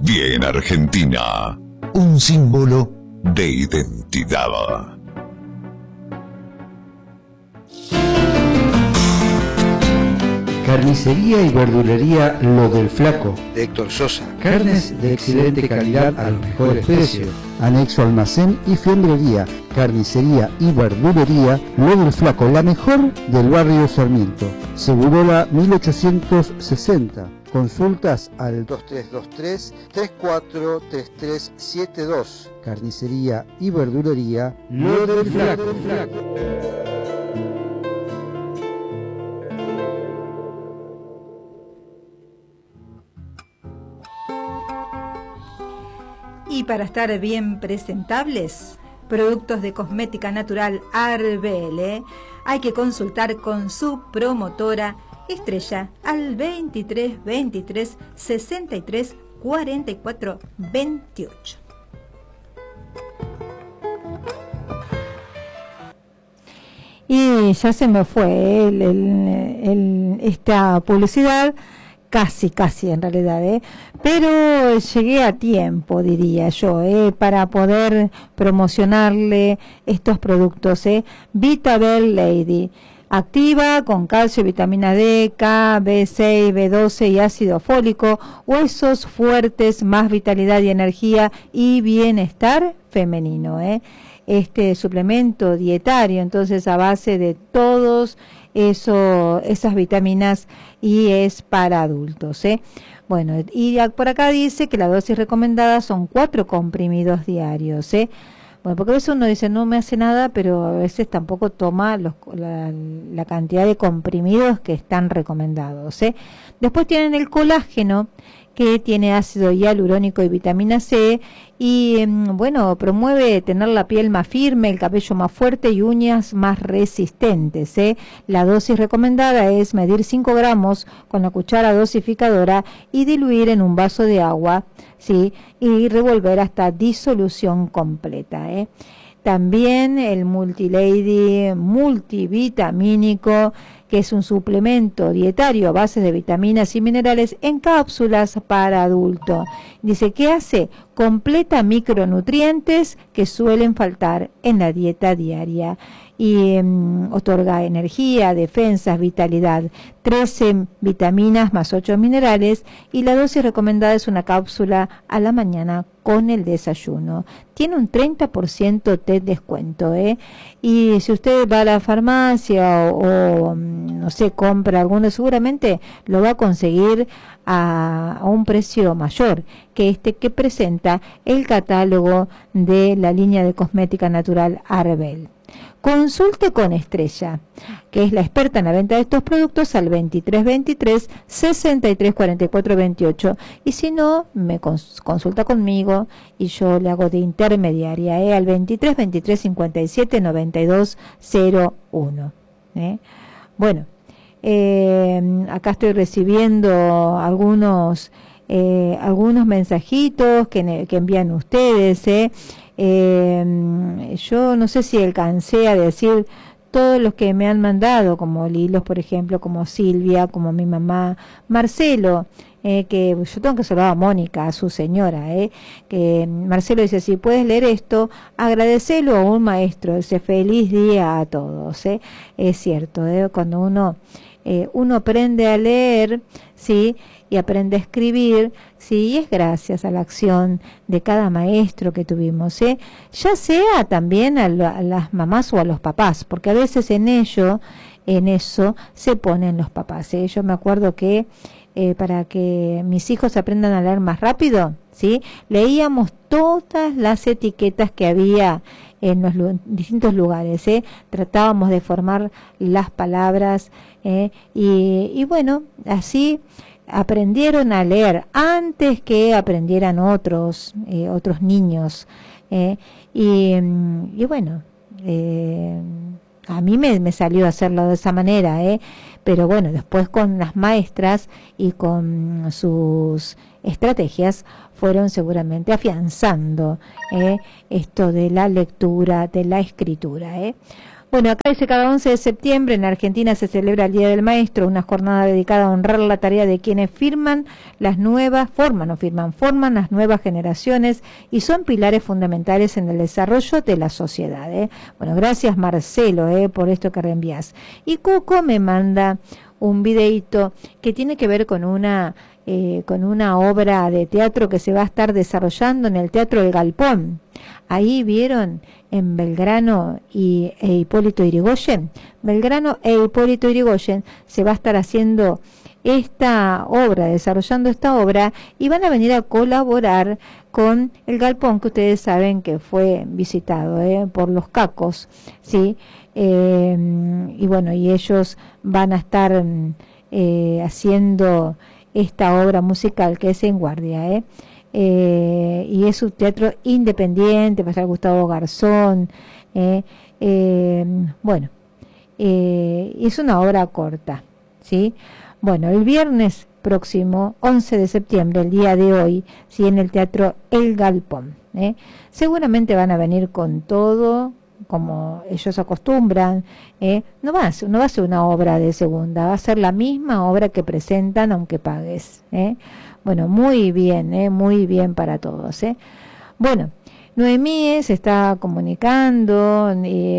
Bien Argentina, un símbolo de identidad. Carnicería y verdulería Lo del Flaco, de Héctor Sosa. Carnes de excelente calidad a los mejores precios. Anexo almacén y fiambrería. Carnicería y verdulería Lo del Flaco, la mejor del barrio Sarmiento. Segurola 1860. Consultas al 2323-343372. Carnicería y verdulería Lo del Flaco. Y para estar bien presentables, productos de cosmética natural Arbel, hay que consultar con su promotora Estrella al 23 23 63 44 28. Y ya se me fue esta publicidad, casi en realidad, pero llegué a tiempo, diría yo, para poder promocionarle estos productos. Vitabel Lady, activa con calcio, vitamina D, K, B6, B12 y ácido fólico, huesos fuertes, más vitalidad y energía y bienestar femenino. Este suplemento dietario, entonces, a base de todos esas vitaminas, y es para adultos. Bueno, y por acá dice que la dosis recomendada son 4 comprimidos diarios. Bueno, porque a veces uno dice no me hace nada, pero a veces tampoco toma la cantidad de comprimidos que están recomendados. Después tienen el colágeno, que tiene ácido hialurónico y vitamina C, y bueno, promueve tener la piel más firme, el cabello más fuerte y uñas más resistentes. La dosis recomendada es medir 5 gramos con la cuchara dosificadora y diluir en un vaso de agua, ¿sí? Y revolver hasta disolución completa. También el Multilady multivitamínico, que es un suplemento dietario a base de vitaminas y minerales en cápsulas para adulto. Dice que hace completa micronutrientes que suelen faltar en la dieta diaria, y otorga energía, defensas, vitalidad, 13 vitaminas más 8 minerales, y la dosis recomendada es una cápsula a la mañana con el desayuno. Tiene un 30% de descuento, y si usted va a la farmacia o no sé, compra alguno, seguramente lo va a conseguir a un precio mayor que que presenta el catálogo de la línea de cosmética natural Arbel. Consulte con Estrella, que es la experta en la venta de estos productos, al 23 23 63 44 28, y si no, me consulta conmigo y yo le hago de intermediaria, al 23 23 57 92 01. Bueno, acá estoy recibiendo algunos mensajitos que envían ustedes. Yo no sé si alcancé a decir todos los que me han mandado, como Lilos, por ejemplo, como Silvia, como mi mamá, Marcelo, que yo tengo que saludar a Mónica, a su señora, que Marcelo dice, si puedes leer esto, agradecelo a un maestro, dice, feliz día a todos. Es cierto, cuando uno aprende a leer, ¿sí?, y aprende a escribir, sí, y es gracias a la acción de cada maestro que tuvimos, ya sea también a las mamás o a los papás, porque a veces en eso se ponen los papás. Yo me acuerdo que para que mis hijos aprendan a leer más rápido, ¿sí?, leíamos todas las etiquetas que había en los distintos lugares, tratábamos de formar las palabras, y bueno, así aprendieron a leer antes que aprendieran otros niños, y bueno, a mí me salió hacerlo de esa manera, pero bueno, después con las maestras y con sus estrategias fueron seguramente afianzando esto de la lectura, de la escritura. Bueno, acá dice cada 11 de septiembre en Argentina se celebra el Día del Maestro, una jornada dedicada a honrar la tarea de quienes forman las nuevas generaciones y son pilares fundamentales en el desarrollo de la sociedad. Bueno, gracias Marcelo por esto que reenvías. Y Cuco me manda un videíto que tiene que ver con una obra de teatro que se va a estar desarrollando en el Teatro del Galpón. Ahí vieron en Belgrano e Hipólito Yrigoyen. Belgrano e Hipólito Yrigoyen se va a estar haciendo esta obra, desarrollando esta obra, y van a venir a colaborar con el Galpón, que ustedes saben que fue visitado por los cacos, ¿sí? Y bueno, y ellos van a estar haciendo esta obra musical que es En Guardia, y es un teatro independiente, va a estar Gustavo Garzón, bueno, es una obra corta, ¿sí? Bueno, el viernes próximo, 11 de septiembre, el día de hoy, ¿sí? En el Teatro El Galpón, seguramente van a venir con todo, como ellos acostumbran, no va a ser una obra de segunda, va a ser la misma obra que presentan aunque pagues, Bueno, muy bien para todos, Bueno, Noemí se está comunicando,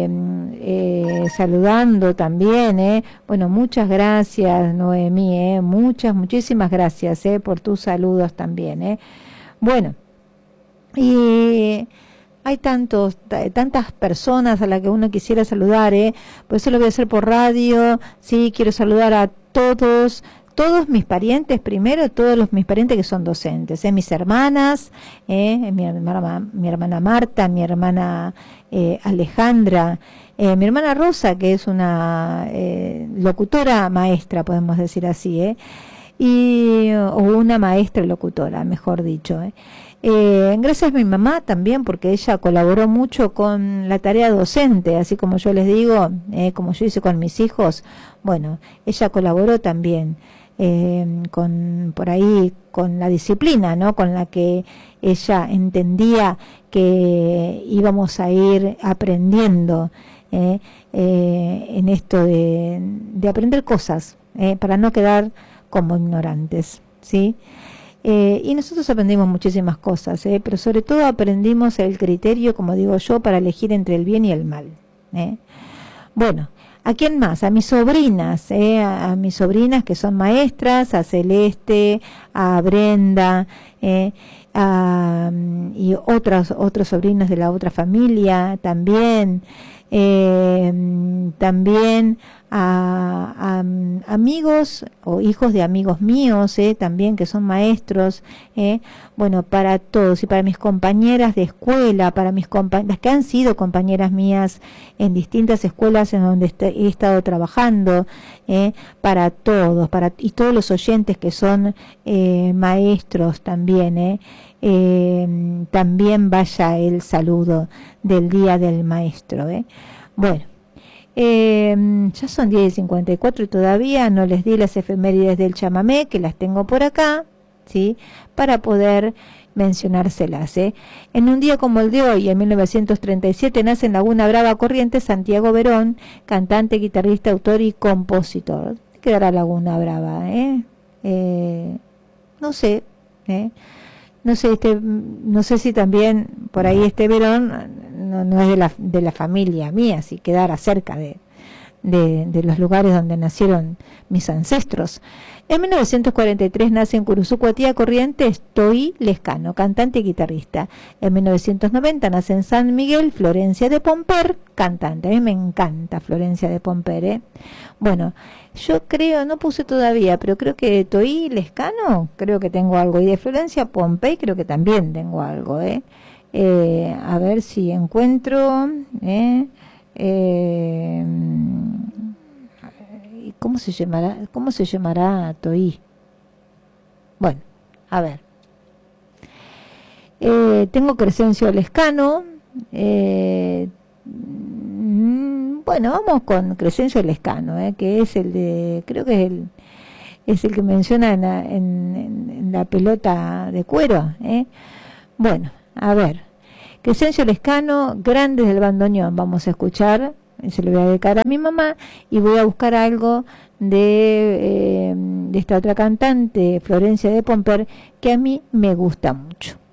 saludando también, Bueno, muchas gracias Noemí, muchísimas gracias, por tus saludos también, Bueno, y hay tantas personas a las que uno quisiera saludar, por eso lo voy a hacer por radio, sí, quiero saludar a todos mis parientes, primero todos mis parientes que son docentes, mis hermanas, mi hermana Marta, mi hermana Alejandra, mi hermana Rosa, que es una locutora maestra, podemos decir así, o una maestra locutora, mejor dicho, gracias a mi mamá también, porque ella colaboró mucho con la tarea docente, así como yo les digo, como yo hice con mis hijos. Bueno, ella colaboró también por ahí con la disciplina, ¿no? Con la que ella entendía que íbamos a ir aprendiendo en esto de aprender cosas, para no quedar como ignorantes, ¿sí? Y nosotros aprendimos muchísimas cosas, pero sobre todo aprendimos el criterio, como digo yo, para elegir entre el bien y el mal. Bueno, ¿a quién más? A mis sobrinas, a mis sobrinas que son maestras, a Celeste, a Brenda, y otros sobrinos de la otra familia también. También a amigos o hijos de amigos míos, también que son maestros, bueno, para todos, y para mis compañeras de escuela, para las que han sido compañeras mías en distintas escuelas en donde he estado trabajando, para todos, y todos los oyentes que son maestros también, también vaya el saludo del Día del Maestro, Bueno, ya son 10:54 y todavía no les di las efemérides del chamamé, que las tengo por acá, ¿sí? Para poder mencionárselas, En un día como el de hoy, en 1937, nace en Laguna Brava, Corrientes, Santiago Verón, cantante, guitarrista, autor y compositor. ¿Qué dará Laguna Brava, no sé, No sé, no sé si también por ahí Verón no es de la familia mía, si quedara cerca de los lugares donde nacieron mis ancestros. En 1943 nace en Curuzucuatía, Corrientes, Toí Lescano, cantante y guitarrista. En 1990 nace en San Miguel Florencia de Pomper, cantante. A mí me encanta Florencia de Pomper, Bueno, yo creo, no puse todavía, pero creo que de Toí Lescano creo que tengo algo, y de Florencia Pompey creo que también tengo algo, a ver si encuentro, ¿cómo se llamará Toí? Bueno, a ver, tengo Crescencio Lescano, bueno, vamos con Crescencio Lescano, que es el de, creo que es el que menciona en la pelota de cuero, Bueno, a ver, Crescencio Lescano, Grandes del Bandoneón, vamos a escuchar, se lo voy a dedicar a mi mamá, y voy a buscar algo de esta otra cantante, Florencia de Pomper, que a mí me gusta mucho.